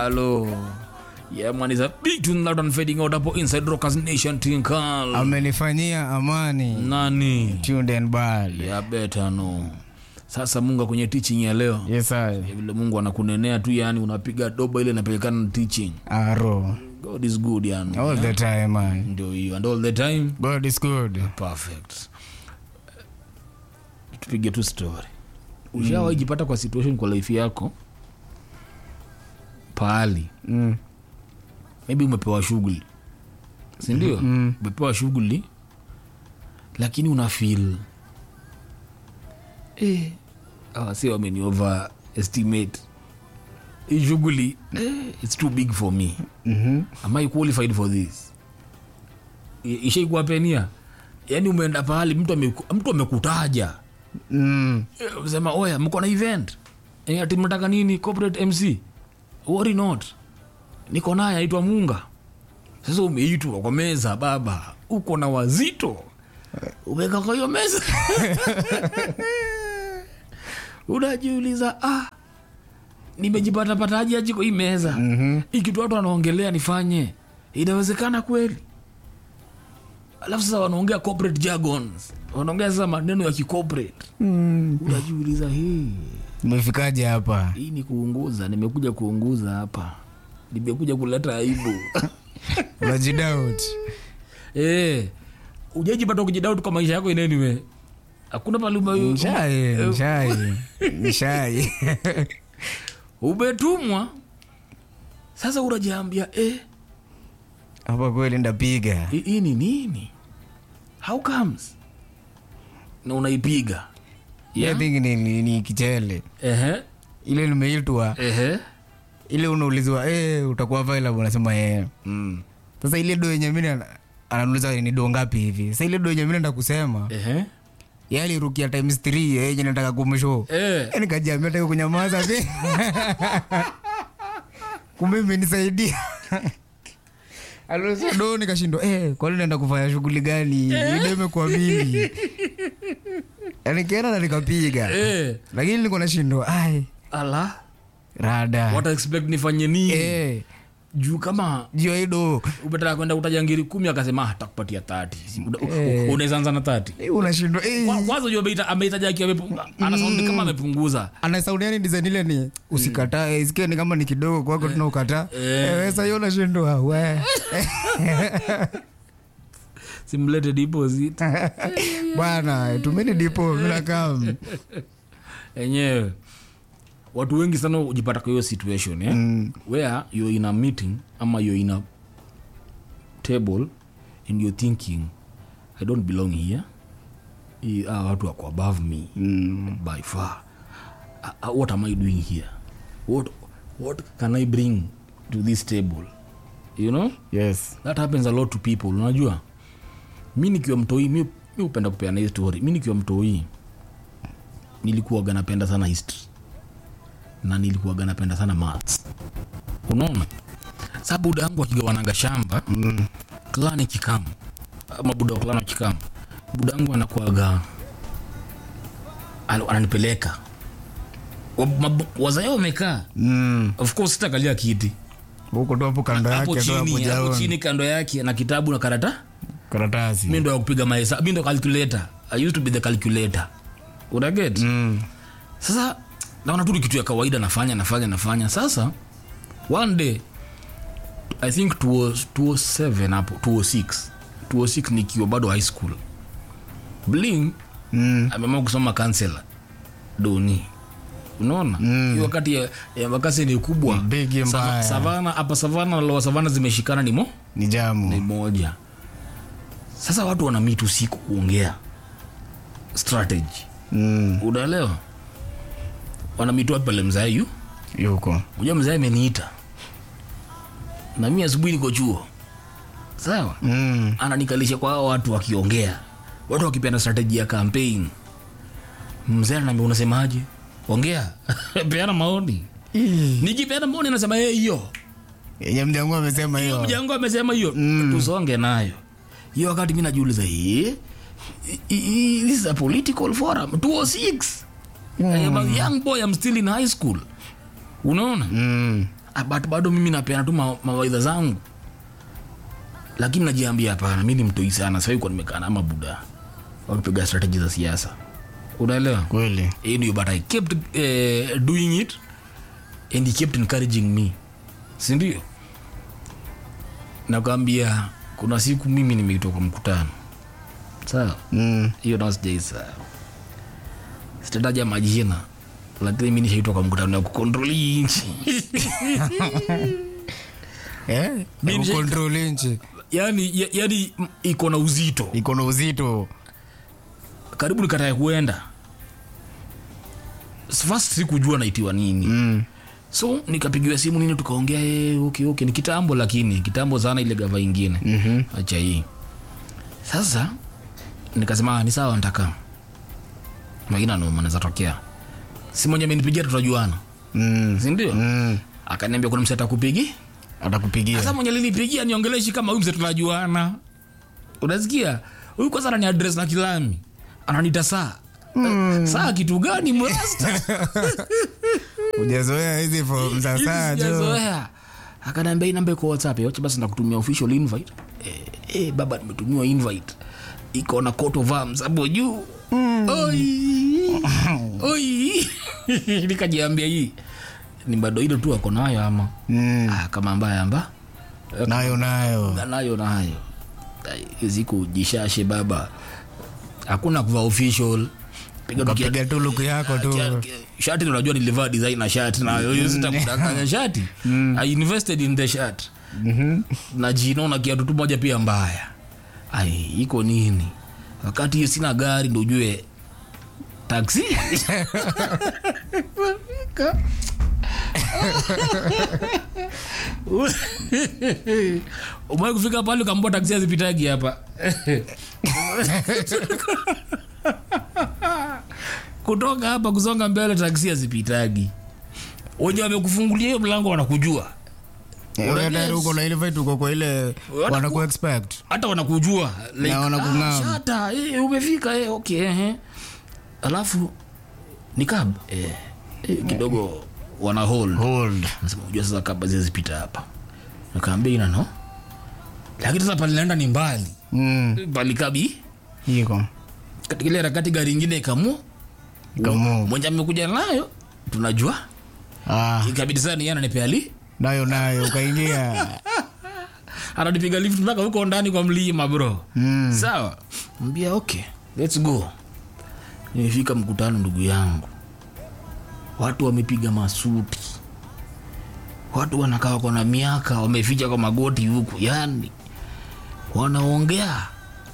Hello. Yeah, man, is a big tune loud and fading out hapo inside Rockers Nation Tinkal. Amenifanyia amani. Nani? Tuned and bad. Yeah, better no. Sasa Mungu kwenye teaching ya leo. Yes, I. Vile Mungu anakunenea tu, yani unapiga doba ile inapelekana na teaching. Aro. God is good, yani. All the time, man. Ndio hiyo. And all the time. God is good. Perfect. Tupige tu story. Ushawahi jipata kwa situation kwa life yako? Pahali. Maybe umepewa shughuli. Si ndio? Umepewa shughuli lakini una feel si wameni over estimate hii shughuli, it's too big for me. Am I qualified for this? Ishaikuwa penia. Yani umeenda pahali mtu amekutaja. Unasema oya mko na event. Ati mnataka nini? Corporate MC. Worry not. Niko naye aitwa Munga. Sasa umeitwa kwa meza baba. Uko na wazito. Umeka kwa hiyo meza. Unajiuliza nimejipata pataje aje kwa hii meza? Hii kitu watu wanaongelea nifanye. Inawezekana kweli? Alafu sasa wanaongea corporate jargons. Wanaongea sasa maneno ya kicorporate. Unajiuliza hii Umefikaje hapa? Hii ni kuunguza, nimekuja kuunguza hapa. Nimekuja kuleta aibu. Unajidoubt. Ujajipata kujidoubt kwa maisha yako anyway. Hakuna pale Nishai. Umetumwa. Sasa unajiambia hapa kweli ndapiga. Hii ni nini? How comes? Na unaipiga. I think ni kichele. Ile nimeitwa. Ile unaulizwa utakuwa available, unasema Sasa ile do yenye mimi anauliza ni do ngapi hivi. Sasa ile do yenye mimi ndakusema yali rukia times 3 yenye nataka kumshow. Nikajiambia nataka kunyamaza pia. Kumbe mmenisaidia. Alonso do nikashindwa kwa nini naenda kufanya shughuli gani? Ile imekuwa mingi. Yani kiana na nikapiga. Lakini niko nashindwa ala rada. What I expect nifanye nini? Juu kama hido ubetaka kwenda utajangiri 10 akasema atakupatia 30. Unaweza anza na 30. Unashindwa kwanza unajua ameitaja ana sound kama amepunguza. Ana sound yani design ile ni usikatae. Isikie ni kama ni kidogo kwako tunaukataa. Sasa hiyo unashindwa we. Simulate deposit. Bwana tumeni depo bila kam. Enyewe watu wengi sana ujipata kwa hiyo situation where you're in a meeting ama you're in a table and you're thinking I don't belong here. Watu wako above me by far. What am I doing here? What can I bring to this table? You know? Yes. That happens a lot to people. Unajua? Mimi nikiwa mtoi, mimi upenda kupeana hii story. Mimi nikiwa mtoi nilikuwa napenda sana history. Na nilikuwa napenda sana maths. Unaona? Sababu buda yangu akigawananga shamba, klani Kikamu. Ama buda wa klani Kikamu. Buda yangu anakuaga ananipeleka. Wazao wamekaa. Of course sitakalia kiti. Huko ndo hapo kando yake hapo chini kando yake na kitabu na karatasi. Mimi ndo kupiga mahesabu, mimi ndo calculator. I used to be the calculator. Una get? Sasa naona tu kitu ya kawaida nafanya. Sasa one day I think 207 hapo 206 nikiwa bado high school. Bling ameamua kusoma counselor Doni. Unaona? Hiyo wakati ya wakati ni kubwa. Savana hapa Savana na Lower Savana zimeshikana ni jamu. Ni moja. Sasa watu wana meet usiku kuongea strategy. Unaelewa? Wana meet wapi pale mzee yuko. Unajua mzee ameniita. Na mimi asubuhi niko chuo. Sawa? Ananikalisha kwa watu wakiongea. Watu wakipeana strategy ya campaign. Mzee ananiambia unasemaje? Ongea. Peana maoni. Nikipeana maoni nasema hiyo. Yeye mjangu amesema hiyo. Mjangu amesema hiyo. Tusonge nayo. Hiyo wakati mimi najiuliza this is a political forum. 206. I am a young boy, I'm still in high school. Unaona? but bado mimi napeana tu mawaidha zangu, lakini najiambia hapana, mimi ni mtoi sana, sasa yuko nimekaa na mabuda wakipiga strategy za siasa, unaelewa kweli. Ndio, but I kept doing it and he kept encouraging me, si ndio? Nakwambia kuna siku mimi nimetoka mkutano, sawa, hiyo ndio sijaisa, sitataja majina, lakini mimi nishitoka mkutano wa kucontrol nchi mimi control nchi, yani iko na uzito, karibu nikatae kuenda. First sikujua naitiwa nini, so nikapigiwa simu nini, tukaongea okay ni kitambo, lakini kitambo sana ile gava nyingine acha hii. Sasa nikasema ni sawa, nataka magina no manaweza tokea, simu moja amenipigia, tutajuana, si ndio? Akaniambia kuna mseta atakupigia. Sasa mwenye alinipigia niongeleshi kama huyu mseta tunajuana, unasikia? Huyu kwanza anani address na kilami, ananiita saa kitu gani mrasta? Hujazoea hizi form za saa jo. Hujazoea. Akaniambia namba iko WhatsApp, acha basi nakutumia official invite. Baba nimetumiwa invite. Iko na coat of arms hapo juu. Oi. Nikajiambia hii ni bado ile tu ako nayo ama. Kama mbaya nayo. Ziko jishashe baba. Hakuna kuva official. Piga tu look yako tu. Shati unajua nilivaa designer shirt na hiyo sitakudanganya shati. I invested in the shirt. Na jino na kiatu tu moja pia mbaya. Iko nini? Wakati hiyo sina gari ndio ujue taxi. Umewahi kufika pale ukamwambia taxi hazipitagi hapa? Kutoka hapa kusonga mbele taxi hazipitagi. Wenye wamekufungulia hiyo mlango wanakujua. Unaenda huko na ile vitu uko kwa ile wanaku expect. Hata wanakujua like wanakung'am. Hata umefika okay alafu nikab kidogo wana hold. Nasema unajua sasa kaba zipita hapa. Nikaambia no. Lakini sasa pale naenda ni mbali. Bali kabi iko. Katika ile harakati gari nyingine ikamu. Mmoja amekuja nayo tunajua. Ikabidi sana yana nipeali. Nayo kaingia. Ananipiga lift mpaka huko ndani kwa mlima bro. Sawa. Mbia okay, let's go. Nimefika mkutano ndugu yangu. Watu wamepiga masuti. Watu wanakaa kwa na miaka wameficha kwa magoti huku, yani wanaongea.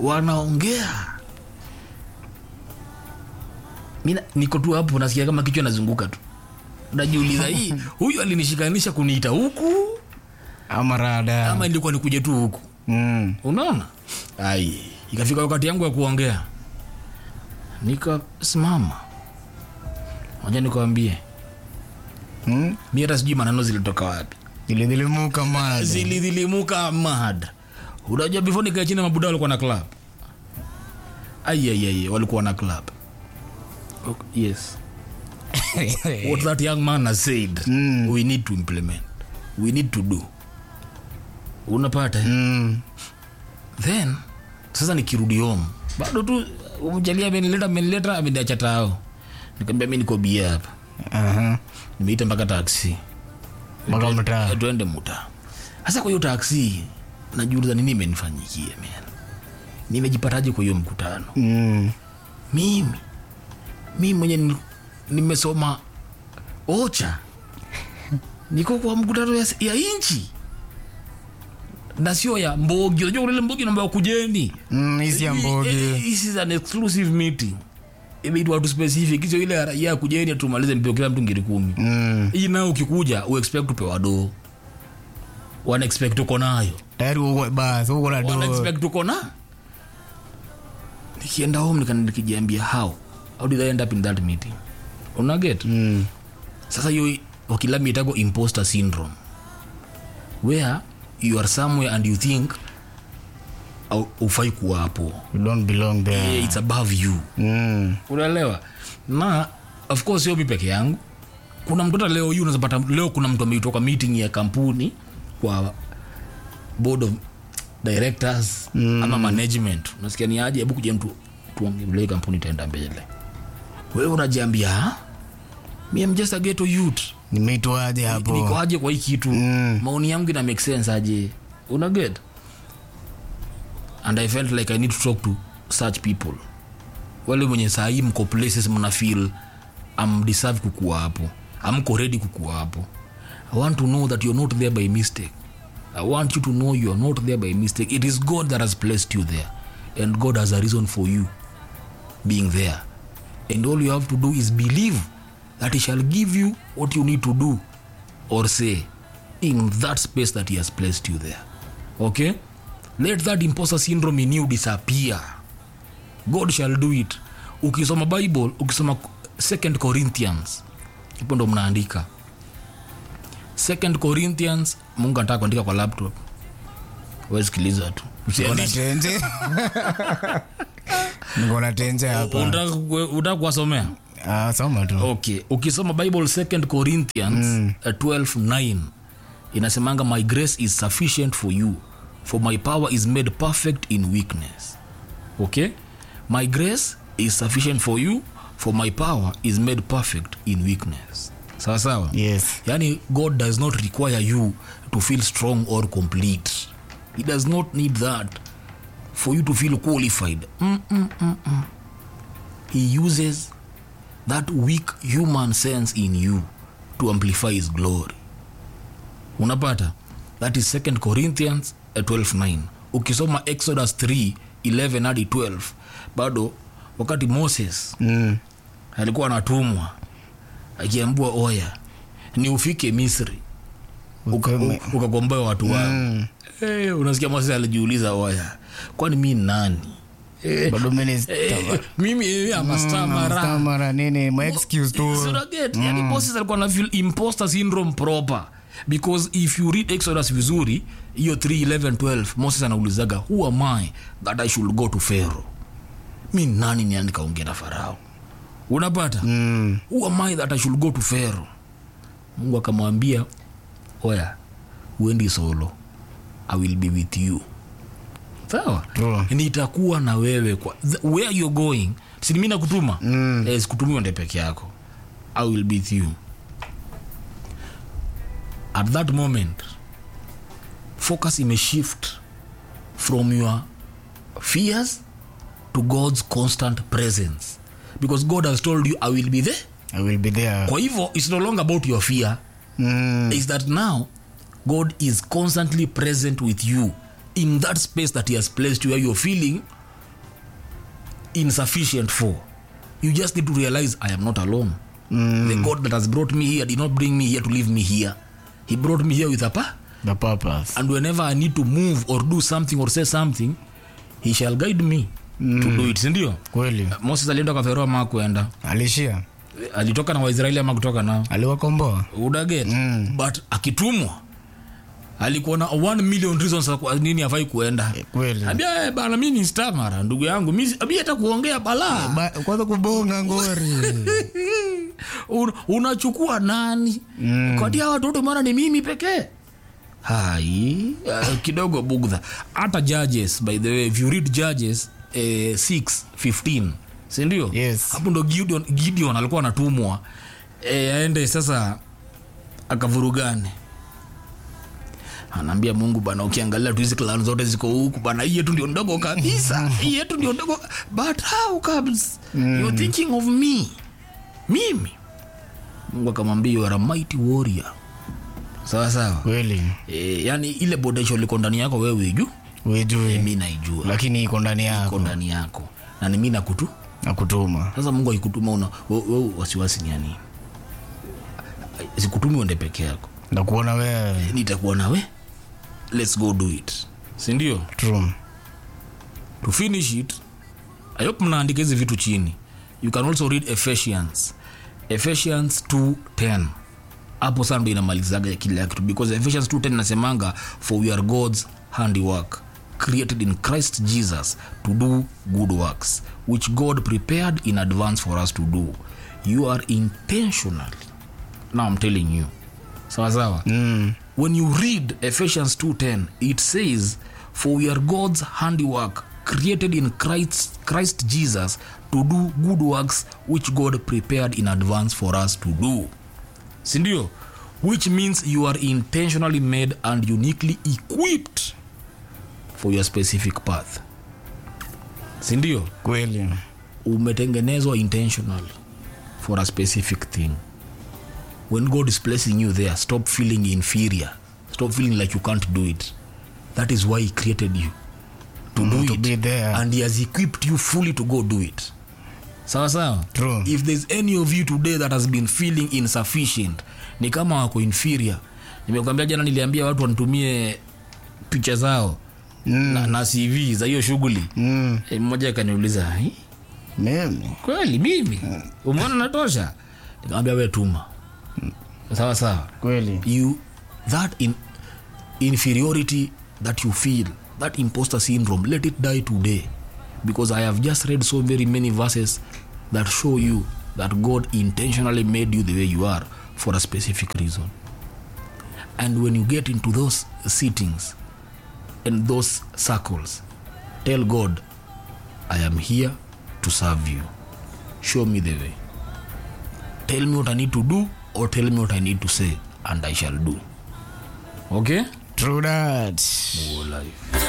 Mimi niko tu hapo nasikia kama kichwa nazunguka tu. Najiuliza hii huyu alinishikanisha kuniita huku ama rada ama ilikuwa nikuje tu huku. Unaona? Ikafika wakati yangu ya kuongea. Nikasimama. Ngoja nikwambie. Mimi hata sijui maneno zilitoka wapi. Zilidhilimuka mad. Unajua before nikae chini mabuda walikuwa na club. Walikuwa na club. Okay, yes. What that young man has said, we need to implement. We need to do. Unapata? Then sasa nikirudi home. Bado tu umjalia amenileta ameniacha tao. Nikamwambia mimi niko bia hapa. Nimeita mpaka taxi. Mpaka mtaa. Twende mtaa. Sasa kwa hiyo taxi najiuliza nini imenifanyikia man. Nimejipataje kwa hiyo mkutano? Mimi mwenye nimesoma OCHA. Niko kwa mkutano ya inchi. Na sio ya Mbogi. Unajua ile Mbogi namba kujeni. Hizi ya Mbogi. This is an exclusive meeting. Imeitwa watu specific. Hizo ile ya kujeni tumalize mpio kila mtu ngiri 10. Hii nao ukikuja u expect kupewa do. Wana expect uko nayo. Tayari uko na do. Wana expect uko na. Nikienda home nikijiambia how did I end up in that meeting? Una get? Sasa hiyo wakilami itago imposter syndrome. Where you are somewhere and you think ufai kuwa hapo. You don't belong there. It's above you. Unaelewa? Na of course sio mimi peke yangu. kuna mtoto leo hiyo unazapata leo kuna mtu ameitoka meeting ya kampuni kwa board of directors ama management, unasikia ni aje, hebu kuja mtu tuongee kampuni itaenda mbele. Wewe unajiambia mimi am just a ghetto youth, nimeitwa aje hapo, niko aje kwa hii kitu, maoni yangu ina make sense aje, una get. And I felt like I need to talk to such people, wale wenye saa hii mko places mna feel I'm deserve kukua hapo, I'm ready kukua hapo. I want to know that you're not there by mistake. I want you to know you are not there by mistake. It is God that has placed you there, and God has a reason for you being there, and all you have to do is believe that he shall give you what you need to do or say in that space that he has placed you there. Okay, let that imposter syndrome in you disappear. God shall do it. Ukisoma Bible, ukisoma 2 Corinthians, ipo ndo mnaandika 2 Corinthians. Mungu anataka kuandika kwa laptop, wewe sikiliza tu, usiandike. Ningona tenje hapa, unataka kuwasomea? Soma tu. Okay, ukisoma Bible 2 Corinthians 12:9 inasemanga, my grace is sufficient for you, for my power is made perfect in weakness. Okay, my grace is sufficient for you, for my power is made perfect in weakness. Sawa sawa? Yes. Yani God does not require you to feel strong or complete. He does not need that for you to feel qualified. He uses that weak human sense in you to amplify his glory. Unapata? That is 2 Corinthians 12:9. Ukisoma Exodus 3:11 hadi 12, bado wakati Moses alikuwa anatumwa akiambiwa oya ni ufike Misri ukakomboa watu wao. Unasikia Moses alijiuliza oya, kwani mimi nani? Bado Mimi ama stamara nini, my excuse to yani Moses alikuwa na feel imposter syndrome proper, because if you read Exodus vizuri hiyo 3:11-12 Moses anaulizaga, who am I that I should go to Pharaoh? Mimi nani niende kaongea na Farao? Unapata? Who am I that I should go to Pharaoh? Mungu akamwambia, oya uendi solo, I will be with you. Sawa? Nitakuwa na wewe kwa where you're going. Si mimi nakutuma? Sikutumi uende peke yako. I will be with you. At that moment, focus imeshift from your fears to God's constant presence, because God has told you I will be there. I will be there. Kwa hivyo it's no longer about your fear. Is that now God is constantly present with you in that space that he has placed you, where you're feeling insufficient for. You just need to realize I am not alone. The God that has brought me here did not bring me here to leave me here. He brought me here with the purpose. And whenever I need to move or do something or say something, he shall guide me to do it. Sindio? Kweli. Moses alienda kwa Farao ama kuenda? Alishia. Alitoka na Waisraeli ama kutoka nao? Aliwakomboa. Udaget. But akitumwa alikuwa na 1 million reasons nini hafai kuenda. Kweli. Abia bana mimi ni stamara ndugu yangu. Mimi abia hata kuongea bala. Kwanza kubonga ngori. Unachukua nani? Kwa dia watoto mara ni mimi pekee. Hai, kidogo bugdha. Hata Judges, by the way, if you read Judges 6:15, si ndio? Yes. Hapo ndo Gideon alikuwa anatumwa aende sasa akavurugane. Anaambia Mungu bana, ukiangalia tu hizi clan zote ziko huku bana, hii yetu ndio ndogo kabisa. Hii yetu ndio ndogo, but how comes you're thinking of me? Mimi. Mungu akamwambia you are a mighty warrior. Sawa sawa. Kweli. Yani ile potential iko ndani yako wewe ujue. Mimi naijua. Lakini iko ndani yako. Iko ndani yako. Na mimi nakutuma. Sasa Mungu akikutuma wewe wasiwasi ni nini? Sikutumi uende peke yako. Nakuona wewe. Nitakuwa nawe. Let's go do it. Si ndio? True. To finish it, I hope mnaandika hizi vitu chini. You can also read Ephesians 2:10. Hapo sana ndio inamalizaga kila kitu, because Ephesians 2:10 nasemanga, for we are God's handiwork, created in Christ Jesus to do good works, which God prepared in advance for us to do. You are intentionally Now I'm telling you. Sawa. When you read Ephesians 2:10, it says, "For we are God's handiwork, created in Christ Jesus to do good works which God prepared in advance for us to do." Sindio? Which means you are intentionally made and uniquely equipped for your specific path. Sindio? Kweli. Umetengenezwa intentionally for a specific thing. When God is placing you there, stop feeling inferior. Stop feeling like you can't do it. That is why he created you. To be there. And he has equipped you fully to go do it. Sawa. True. If there's any of you today that has been feeling insufficient, ni kama wako inferior. Nimekwambia jana, niliambia watu wanitumie picha zao na CV za hiyo shughuli. Mmoja akaniuliza, mimi kweli mimi umeona natosha? Nikamwambia wewe tuma. Sawa. Kweli. You that inferiority that you feel, that imposter syndrome, let it die today, because I have just read so very many verses that show you that God intentionally made you the way you are for a specific reason. And when you get into those sittings and those circles, tell God, I am here to serve you. Show me the way. Tell me what I need to do, or tell me what I need to say, and I shall do. Okay? True that. More life.